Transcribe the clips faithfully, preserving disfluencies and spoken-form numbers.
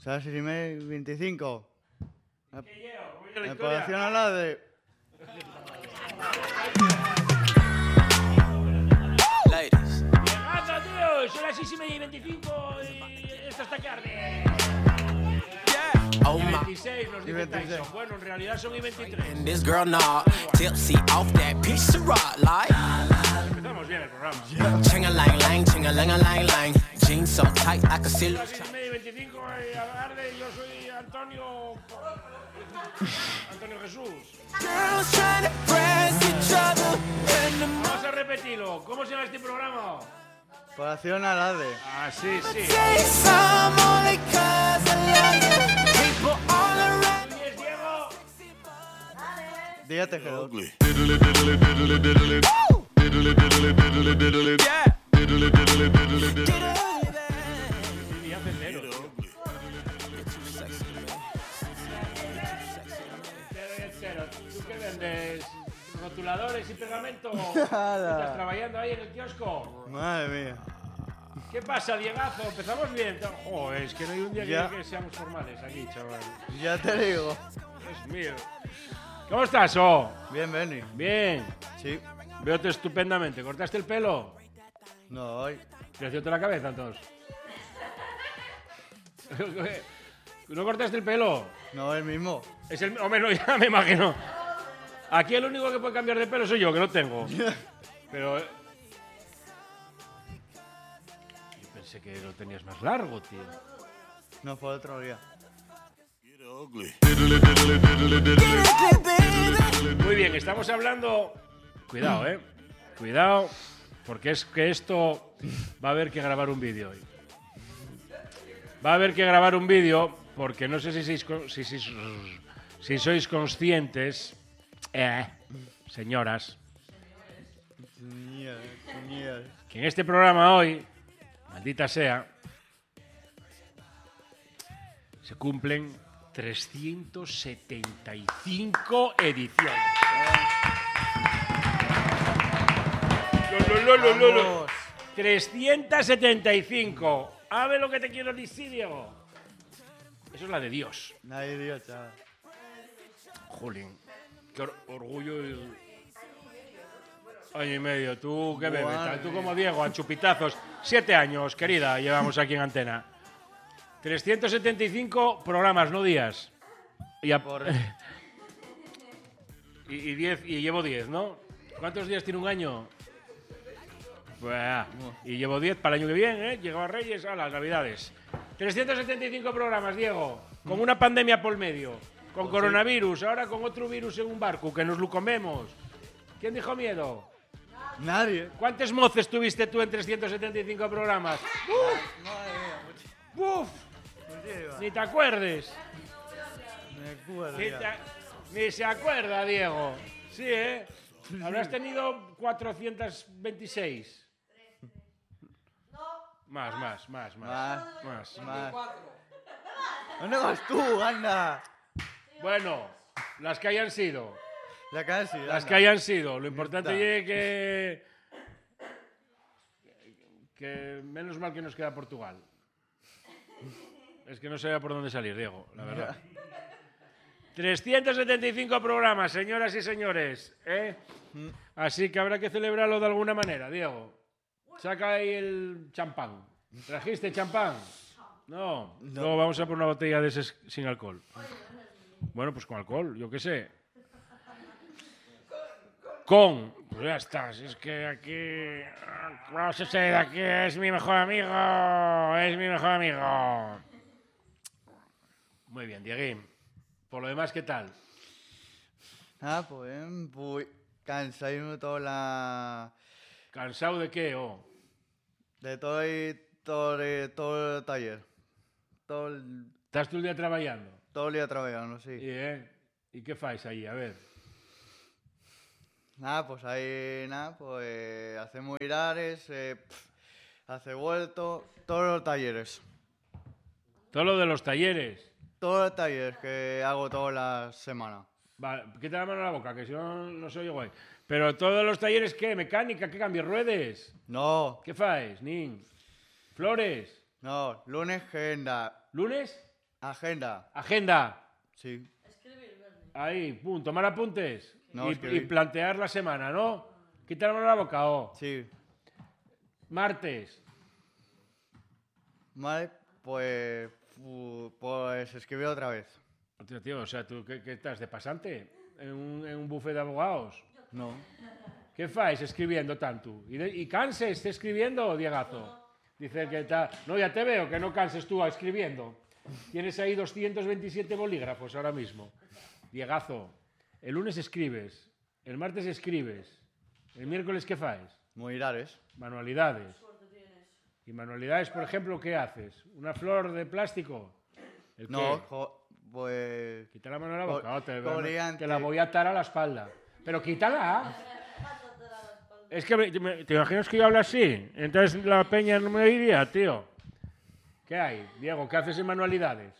¿Sabes si me veinticinco? ¿Qué llevo? ¿Cómo En población a la de... Ladies. ¡Llegando, tío! Son las seis y media y veinticinco y esto está que arde. Oh Y my. veintiséis nos dice veintiséis. Tyson. Bueno, en realidad son y veintitrés. And this girl not tipsy off that piece of rock like. Empezamos bien el programa. Ching a lang lang, ching a lang a lang lang. Jeans so tight I can see. Son las seis y media y veinticinco y arde. Yo soy Antonio... Antonio Jesús. Girls trying to press each other in the Vamos a repetirlo. ¿Cómo se llama este programa? Población a la de... Ah, sí, sí. say some only cause I love you. People all around. ¿Quién es Diego? Día Tejedor. Yeah. Y hace cero. Cero y el cero. ¿Tú qué vendes? ¿Rotuladores y pegamento? ¿Estás trabajando ahí en el kiosco? Madre mía. ¿Qué pasa, Diegazo? Empezamos bien. Oh, es que no hay un día Ya. que, que seamos formales aquí, chaval. Ya te digo. Dios mío. ¿Cómo estás, oh? Bien, Benny. Bien. Sí. Veo-te estupendamente. ¿Cortaste el pelo? No, hoy. ¿Crecióte la cabeza, entonces? ¿No cortaste el pelo? No, el mismo. Es el... Hombre, no, ya me imagino. Aquí el único que puede cambiar de pelo soy yo, que no tengo. Pero... eh, Yo pensé que lo tenías más largo, tío. No fue otro día. Muy bien, estamos hablando... Cuidado, ¿eh? Cuidado, porque es que esto va a haber que grabar un vídeo hoy. Va a haber que grabar un vídeo porque no sé si sois, con- si, si, si sois conscientes, eh, señoras, Mierda, mierda. que en este programa hoy, maldita sea, se cumplen trescientas setenta y cinco ediciones. Lo, lo, lo, lo, lo, lo. Vamos. trescientas setenta y cinco. A ver lo que te quiero decir, Diego. Eso es la de Dios. Nadie dio, chaval. Jolín, qué or- orgullo. y- Año y medio. ¿Tú qué bebes? Madre Tú mía. como Diego, a chupitazos. Siete años, querida, llevamos aquí en antena. trescientos setenta y cinco programas, no días. Y, a- Correcto. y, y, diez, y llevo diez, ¿no? ¿Cuántos días tiene un año? Buah. Y llevo diez para el año que viene, ¿eh? Llegó a Reyes a las Navidades. trescientos setenta y cinco programas, Diego. Con una pandemia por medio. Con coronavirus, ahora con otro virus en un barco, que nos lo comemos. ¿Quién dijo miedo? Nadie. ¿Cuántos moces tuviste tú en trescientos setenta y cinco programas? Madre mía. ¡Uf! Muchísimas. Ni te acuerdes. Me acuerdo Ni, ya. te- ni se acuerda, Diego. Sí, ¿eh? Habrás tenido cuatrocientos veintiséis. Más, más, más, más. Más, Más. más. ¿Dónde vas tú, anda? Bueno, las que hayan sido. La casi. Las anda. que hayan sido. Lo importante Está. es que... Que menos mal que nos queda Portugal. Es que no sabía por dónde salir, Diego, la verdad. trescientos setenta y cinco programas, señoras y señores. ¿eh? Así que habrá que celebrarlo de alguna manera, Diego. Saca ahí el champán. ¿Trajiste champán? No. Luego vamos a por una botella de ese sin alcohol. Bueno, pues con alcohol, yo qué sé. Con. Pues ya está. Si es que aquí. No sé si de aquí es mi mejor amigo. Es mi mejor amigo. Muy bien, Dieguín. Por lo demás, ¿qué tal? Ah, pues bien, pues cansadísimo toda la... ¿Cansado de qué? Oh? De todo el, todo el, todo el taller. Todo el, ¿Estás todo el día trabajando? todo el día trabajando, sí. ¿Y, eh? ¿Y qué fais ahí? A ver. Nada, pues ahí, nada, pues hacemos irares, eh, pf, hace vuelto, todos los talleres. Todo lo de los talleres. Todos los talleres que hago todas las semanas. Vale, quita la mano a la boca, que si no, no soy guay. Pero todos los talleres, ¿qué? ¿Mecánica? ¿Qué cambios? ¿Ruedes? No, ¿Qué fais, nin? ¿Flores? no, lunes agenda. ¿Lunes? Agenda. Agenda. Sí. Ahí, pum, tomar apuntes. No, y, escribir. y plantear la semana, ¿no? Quitar la mano de la boca, ¿o? Sí. Martes. Vale, pues, fu- pues escribir otra vez. Hostia, tío, o sea, ¿tú qué, qué estás, de pasante? En un, en un bufet de abogados? No. ¿Qué fais escribiendo tanto? ¿Y, de, y canses escribiendo, Diegazo? Dice que está... No, ya te veo que no canses tú escribiendo. Tienes ahí doscientos veintisiete bolígrafos ahora mismo. Diegazo, el lunes escribes, el martes escribes, el miércoles ¿qué faes? Muirares. Manualidades. ¿Y manualidades, por ejemplo, qué haces? ¿Una flor de plástico? ¿El No, qué? jo- pues... Quita la mano de la boca, Col- oh, te, coliante. te la voy a atar a la espalda. Pero quítala. Es que me- me- te imaginas que yo hablo así, entonces la peña no me oiría, tío. ¿Qué hay, Diego? ¿Qué haces en manualidades?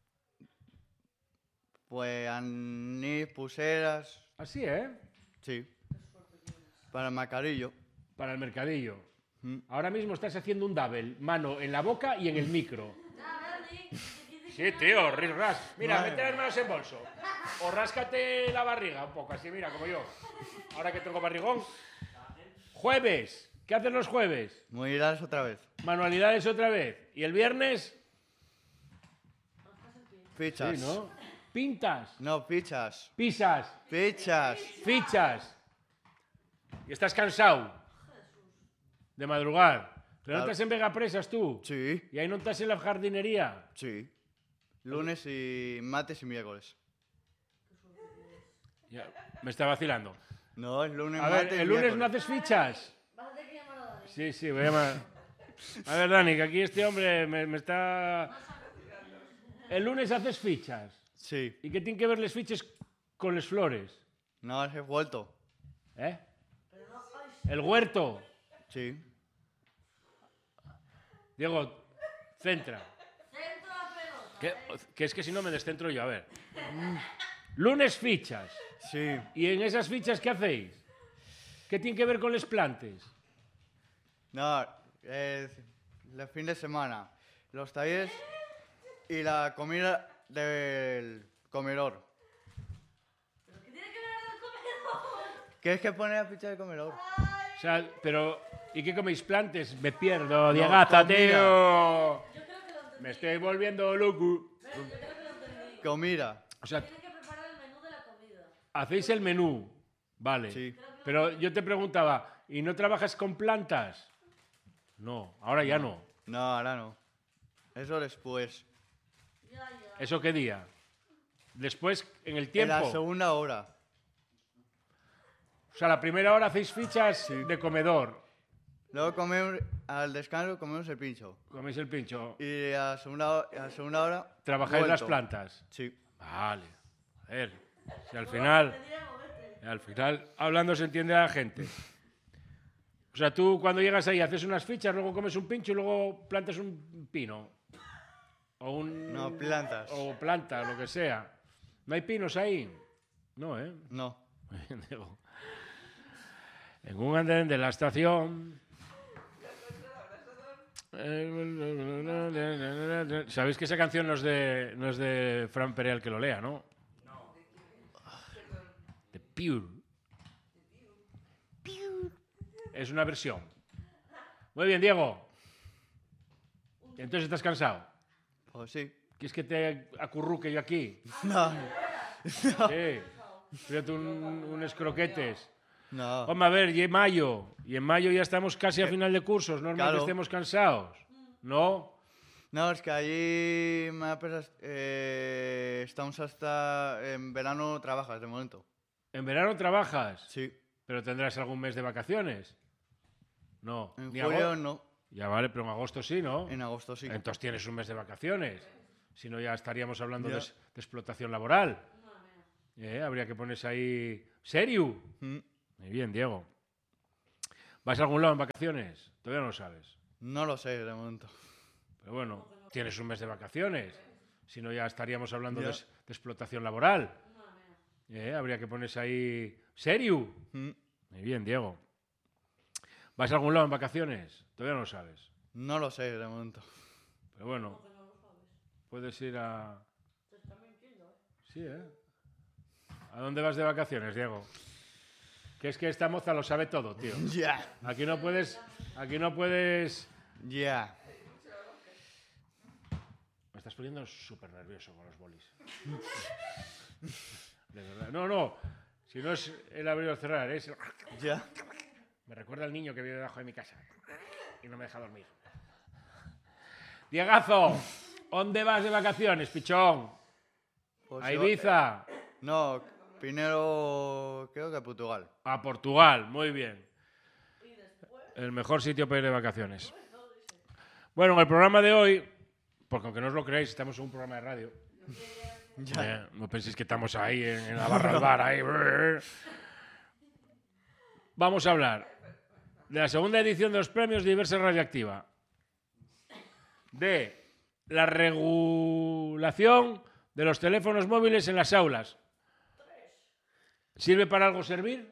Pues anís, pulseras. Así, ¿eh? Sí. Para el macarillo. Para el mercadillo. Mm. Ahora mismo estás haciendo un double, mano en la boca y en el micro. Sí, tío, ris ras. Mira, Madre mete las manos en bolso. O ráscate la barriga un poco, así, mira, como yo. Ahora que tengo barrigón. Jueves. ¿Qué haces los jueves? Muirares otra vez. Manualidades otra vez. ¿Y el viernes? Fichas. Sí, ¿no? Pintas. No, fichas. Pisas. Fichas. Fichas. Y estás cansado de madrugar. Pero no Claro. estás en Vegapresas tú. Sí. Y ahí no estás en la jardinería. Sí. Lunes y martes y miércoles. Ya, me está vacilando. No, es lunes, A martes ver, y el lunes no miércoles. haces fichas. Sí, sí, voy a llamar. A ver, Dani, que aquí este hombre me, me está... El lunes haces fichas. Sí. ¿Y qué tienen que ver las fichas con las flores? No, es vuelto. ¿Eh? El huerto. Sí. Diego, centra. Que, que es que si no me descentro yo, a ver. Lunes fichas. Sí. ¿Y en esas fichas qué hacéis? ¿Qué tiene que ver con las plantas? No, es el fin de semana. Los talleres y la comida del comedor. ¿Qué es que pone la ficha del comedor? O sea, pero... ¿Y qué coméis plantas? Me pierdo, Diegaza, comida. tío. Me estoy volviendo loco. Comida. O sea, hacéis el menú, vale. Sí. Pero yo te preguntaba, ¿y no trabajas con plantas? No, ahora ya no. No, ahora no. Eso después. ¿Eso qué día? Después, en el En tiempo. la segunda hora. O sea, la primera hora hacéis fichas de comedor. Luego comemos, al descanso comemos el pincho. Coméis el pincho. Y a la segunda, ho- a la segunda hora... Trabajáis las vuelto. plantas. Sí. Vale. A ver. Si al final. Al final, hablando se entiende a la gente. O sea, tú cuando llegas ahí haces unas fichas, luego comes un pincho y luego plantas un pino. O un. No, plantas. O planta, lo que sea. ¿No hay pinos ahí? No, ¿eh? No. Digo, en un andén de la estación. Sabéis que esa canción no es de, no es de Fran Pereal que lo lea, ¿no? No. De Pure. Es una versión. Muy bien, Diego. Entonces estás cansado. Pues sí. ¿Quieres que te acurruque yo aquí? No. Sí. Fíjate un, unos croquetes. No. Hombre, a ver, y en mayo. Y en mayo ya estamos casi a final de cursos. Normal Claro. que estemos cansados. ¿No? No, es que allí me da pesas- eh, estamos hasta... En verano trabajas, de momento. En verano trabajas, Sí. pero tendrás algún mes de vacaciones. No. En Ni julio ago- no. Ya vale, pero en agosto sí, ¿no? En agosto sí. Entonces tienes un mes de vacaciones. Si no, ya estaríamos hablando Ya. de, de explotación laboral. Eh, habría que ponerse ahí... ¿Serio? Mm, Muy bien, Diego. ¿Vas a algún lado en vacaciones? Todavía no lo sabes. No lo sé, de momento. Pero bueno, tienes un mes de vacaciones. Si no, ya estaríamos hablando Ya. de, de explotación laboral. Eh, habría que ponerse ahí... ¿Serio? Mm, Muy bien, Diego. ¿Vas a algún lado en vacaciones? Todavía no lo sabes. No lo sé, de momento. Pero bueno. Puedes ir a... Sí, ¿eh? ¿A dónde vas de vacaciones, Diego? Que es que esta moza lo sabe todo, tío. Ya. Aquí no puedes... Aquí no puedes... Ya. Me estás poniendo súper nervioso con los bolis. De verdad. No, no. Si no es el abrir o cerrar, es... Ya. Me recuerda al niño que vive debajo de mi casa y no me deja dormir. Diegazo, ¿dónde vas de vacaciones, pichón? Pues ¿A yo- Ibiza? No, primero creo que a Portugal. A Portugal, muy bien. El mejor sitio para ir de vacaciones. Bueno, en el programa de hoy, porque aunque no os lo creáis, estamos en un programa de radio. Ya. Eh, no penséis que estamos ahí en, en la barra del bar. Ahí. Vamos a hablar de la segunda edición de los premios de Diversa Radioactiva. De la regulación de los teléfonos móviles en las aulas. ¿Sirve para algo servir?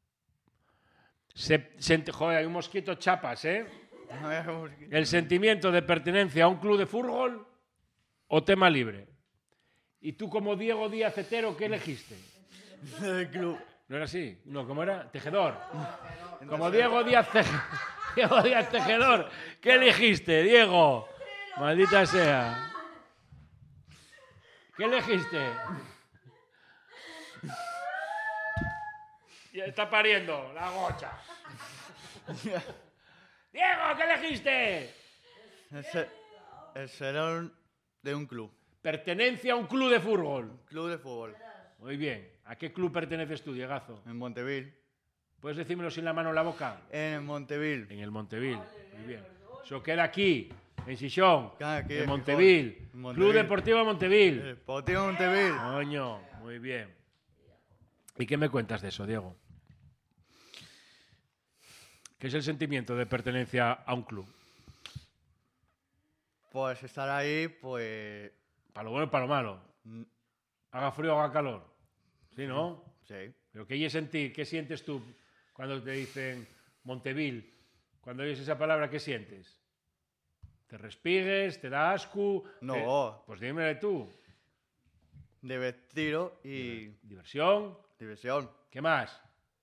Se, se, joder, hay un mosquito chapas, ¿eh? El sentimiento de pertenencia a un club de fútbol o tema libre. ¿Y tú como Diego Díaz Cetero qué elegiste? El club. ¿No era así? No, ¿cómo era? Tejedor. Como Diego Díaz, Ce- Diego Díaz Tejedor, ¿qué elegiste, Diego? Maldita sea. ¿Qué elegiste? Ya está pariendo la gocha. Diego, ¿qué elegiste? Ese, el serón de un club. Pertenencia a un club de fútbol. Club de fútbol. Muy bien. ¿A qué club perteneces tú, Diegazo? En Monteville. ¿Puedes decírmelo sin la mano en la boca? En Monteville. En el Monteville. Muy bien. Eso queda aquí, en Xixón, Queda aquí, en en Monteville. Gijón, en Club Monteville. Deportivo Monteville. Deportivo Monteville. Coño, muy bien. ¿Y qué me cuentas de eso, Diego? ¿Qué es el sentimiento de pertenencia a un club? Pues estar ahí, pues... Para lo bueno y para lo malo. mm, Haga frío o haga calor. ¿Sí, no? Sí. ¿Pero qué, sentir, qué sientes tú cuando te dicen Monteville? Cuando oyes esa palabra, ¿qué sientes? ¿Te respigues? ¿Te da asco? No. Te- Pues dímelo tú. Divertido y Diversión. diversión. ¿Qué más?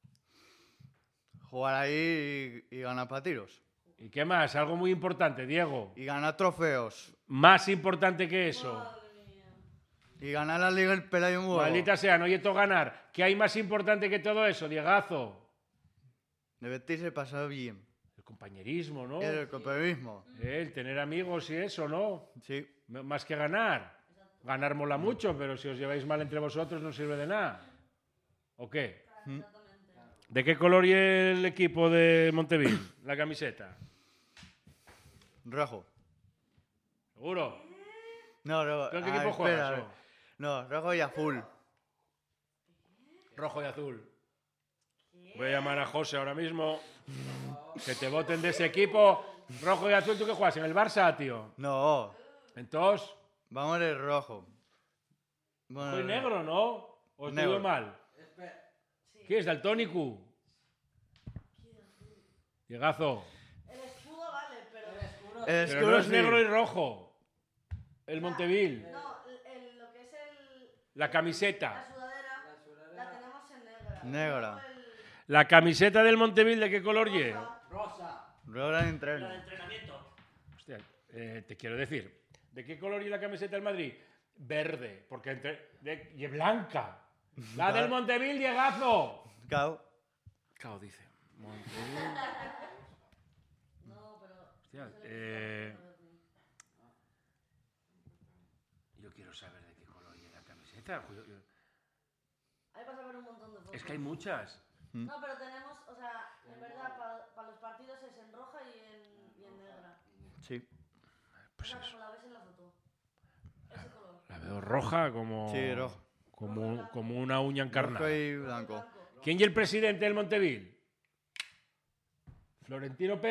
Jugar ahí y, y ganar partidos. ¿Y qué más? Algo muy importante, Diego. Y ganar trofeos. Más importante que eso. Y ganar la Liga el Pelayo un huevo. Maldita sea, no yeto ganar. ¿Qué hay más importante que todo eso, Diegazo? Divertirse y pasar bien. El compañerismo, ¿no? El compañerismo. El tener amigos y eso, ¿no? Sí. M- Más que ganar. Ganar mola mucho, pero si os lleváis mal entre vosotros no sirve de nada. ¿O qué? ¿De qué color y el equipo de Monteville? La camiseta. Rojo. ¿Seguro? No, no. ¿Tú en qué ah, equipo espera, juegas? eh. No, rojo y azul. Rojo y azul. Voy a llamar a José ahora mismo. Que te voten de ese equipo. Rojo y azul, ¿tú qué juegas? ¿En el Barça, tío? No. Entonces, Vamos de rojo. Bueno, soy negro, ¿no? ¿O estoy Negro. mal? ¿Qué es? ¿Daltónico? Diegazo. El escudo vale, pero... El Pero escudo no es sí. negro y rojo. El Monteville. No, el- el- lo que es el, La la camiseta. sudadera la tenemos en negra. Negra. Luego el- La camiseta del Monteville, ¿de qué color lleva? Rojo en entreno. Hostia, eh, te quiero decir, ¿de qué color y la camiseta del Madrid? Verde, porque entre... de- y blanca. La del Monteville, Diegazo. Cao. Cao dice. Monteville. Hostia, eh, yo quiero saber de qué color y la camiseta. Yo- yo- Ahí vas a ver un montón de fotos. Es que hay muchas. No, pero tenemos, o sea, en verdad, para los partidos es en roja y en, y en negra. Sí. Pues Esa eso. como la ves en la foto. Ese color. La veo roja como... Sí, rojo. Como, como una uña encarnada. Rojo y blanco. Blanco. ¿Quién y el presidente del Monteville? Florentino Pérez.